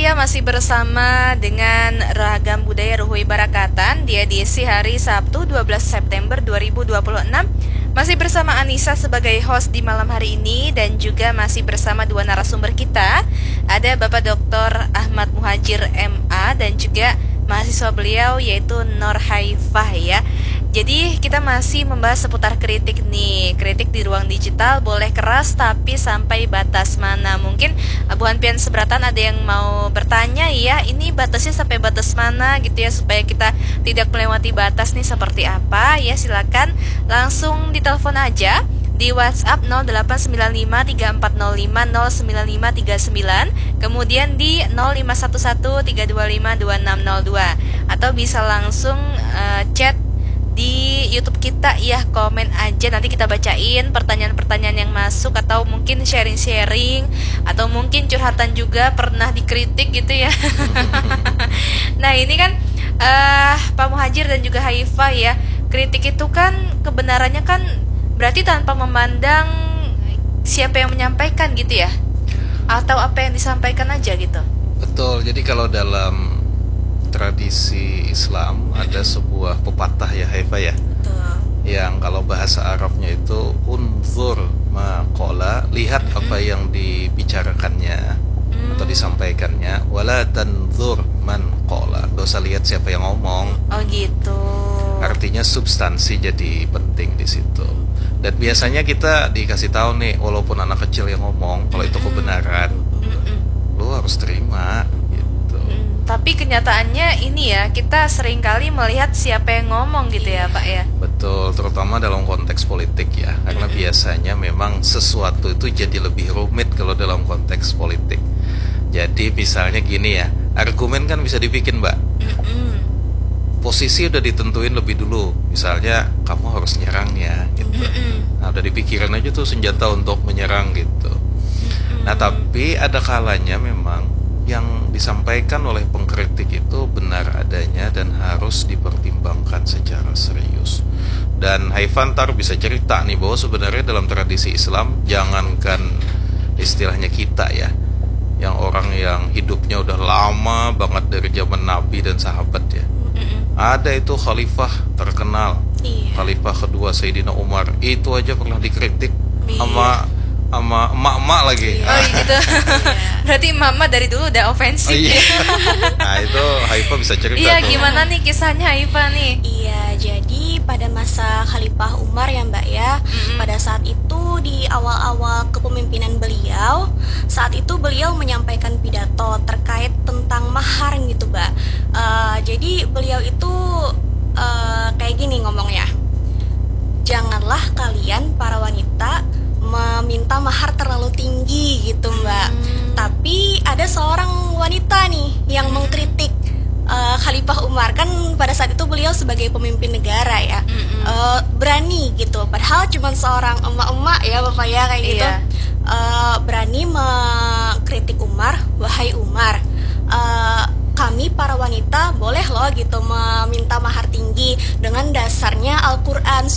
ya, masih bersama dengan Ragam Budaya Ruhui Barakatan di edisi hari Sabtu 12 September 2026. Masih bersama Anissa sebagai host di malam hari ini, dan juga masih bersama dua narasumber kita. Ada Bapak Dr. Ahmad Muhajir MA dan juga mahasiswa beliau yaitu Nur Haifah ya. Jadi kita masih membahas seputar kritik nih. Kritik di ruang digital boleh keras tapi sampai batas mana? Mungkin Abu Hanpian seberatan ada yang mau bertanya ya, ini batasnya sampai batas mana gitu ya, supaya kita tidak melewati batas nih seperti apa ya. Silakan langsung ditelepon aja di WhatsApp 0895-3405-09539, kemudian di 0511-325-2602, atau bisa langsung chat di YouTube kita ya, komen aja, nanti kita bacain pertanyaan-pertanyaan yang masuk, atau mungkin sharing-sharing, atau mungkin curhatan juga pernah dikritik gitu ya. Nah ini kan Pak Muhajir dan juga Haifah ya, kritik itu kan kebenarannya kan berarti tanpa memandang siapa yang menyampaikan gitu ya, atau apa yang disampaikan aja gitu. Betul, jadi kalau dalam tradisi Islam ada sebuah pepatah ya Haifah ya, yang kalau bahasa Arabnya itu unzur maqala, lihat apa yang dibicarakannya atau disampaikannya, wala tanzur man qala, gak usah lihat siapa yang ngomong. Oh gitu. Artinya substansi jadi penting di situ. Dan biasanya kita dikasih tahu nih, walaupun anak kecil yang ngomong, kalau itu kebenaran, lu harus terima gitu. Tapi kenyataannya ini ya, kita seringkali melihat siapa yang ngomong gitu ya Pak ya. Betul, terutama dalam konteks politik ya. Karena biasanya memang sesuatu itu jadi lebih rumit kalau dalam konteks politik. Jadi misalnya gini ya, argumen kan bisa dibikin Mbak. Posisi udah ditentuin lebih dulu. Misalnya kamu harus nyerang ya gitu. Nah udah dipikirin aja tuh senjata untuk menyerang gitu. Nah tapi ada kalanya memang yang disampaikan oleh pengkritik itu benar adanya dan harus dipertimbangkan secara serius. Dan Haifan ntar bisa cerita nih bahwa sebenarnya dalam tradisi Islam, jangankan istilahnya kita ya, yang orang yang hidupnya udah lama banget dari zaman Nabi dan sahabat ya, ada itu khalifah terkenal, khalifah kedua Sayyidina Umar, itu aja pernah dikritik sama emak-emak lagi. Oh gitu. Berarti emak-emak dari dulu udah ofensif. Nah itu Haifah bisa cerita. Iya tuh. Gimana nih kisahnya Haifah nih? Iya, jadi pada masa Khalifah Umar ya Mbak ya, pada saat itu di awal-awal kepemimpinan beliau, saat itu beliau menyampaikan pidato terkait tentang mahar gitu Mbak. Jadi beliau itu kayak gini ngomongnya, janganlah kalian para wanita meminta mahar terlalu tinggi gitu Mbak. Tapi ada seorang wanita nih yang mengkritik Khalifah Umar, kan pada saat itu beliau sebagai pemimpin negara ya, berani gitu, padahal cuma seorang emak-emak ya Bapak ya kayak gitu, berani mengkritik Umar, wahai Umar, kami para wanita boleh loh gitu meminta mahar tinggi dengan dasarnya Al-Quran